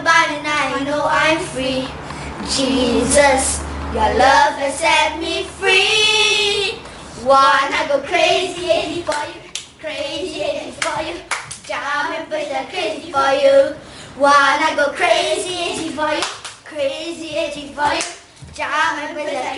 nobody, now I know I'm free. Jesus, your love has set me free. Wanna go crazy for you, crazy for you. Jam and put that crazy for you. Wanna go crazy for you, crazy for you. Jam and put that